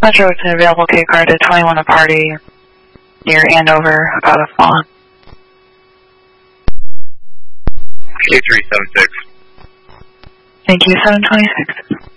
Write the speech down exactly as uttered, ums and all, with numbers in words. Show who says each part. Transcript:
Speaker 1: Metro, it's an available K card at twenty-one a party near Andover, about a fawn.
Speaker 2: K three seven six.
Speaker 1: Thank you, seven twenty-six.